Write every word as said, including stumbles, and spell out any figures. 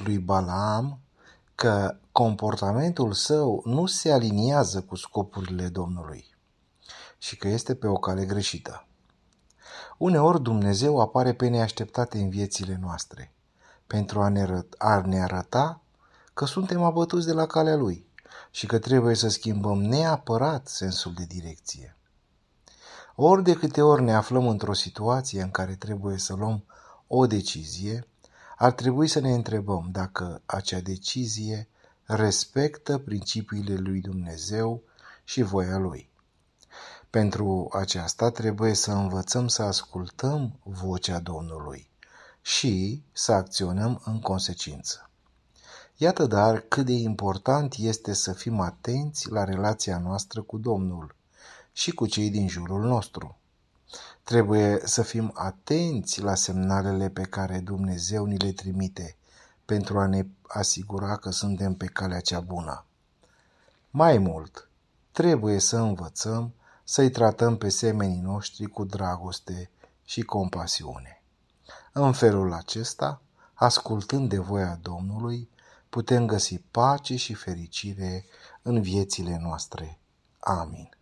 lui Balaam că comportamentul său nu se aliniază cu scopurile Domnului și că este pe o cale greșită. Uneori Dumnezeu apare pe neașteptate în viețile noastre pentru a ne, arăt, a ne arăta că suntem abătuți de la calea Lui și că trebuie să schimbăm neapărat sensul de direcție. Ori de câte ori ne aflăm într-o situație în care trebuie să luăm o decizie, ar trebui să ne întrebăm dacă acea decizie respectă principiile lui Dumnezeu și voia Lui. Pentru aceasta trebuie să învățăm să ascultăm vocea Domnului și să acționăm în consecință. Iată dar cât de important este să fim atenți la relația noastră cu Domnul și cu cei din jurul nostru. Trebuie să fim atenți la semnalele pe care Dumnezeu ni le trimite pentru a ne asigura că suntem pe calea cea bună. Mai mult, trebuie să învățăm să-i tratăm pe semenii noștri cu dragoste și compasiune. În felul acesta, ascultând de voia Domnului, putem găsi pace și fericire în viețile noastre. Amin.